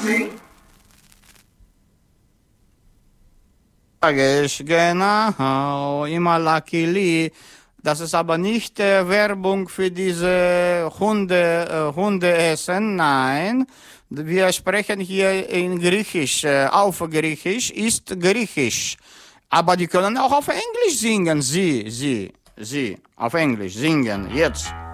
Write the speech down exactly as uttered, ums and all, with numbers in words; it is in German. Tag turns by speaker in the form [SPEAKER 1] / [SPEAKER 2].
[SPEAKER 1] Sage ich, genau, immer Lucky Lee. Das ist aber nicht äh, Werbung für diese Hunde, äh, Hundeessen, nein. Wir sprechen hier in Griechisch, äh, auf Griechisch, ist Griechisch. Aber die können auch auf Englisch singen, sie, sie, sie, auf Englisch singen, jetzt.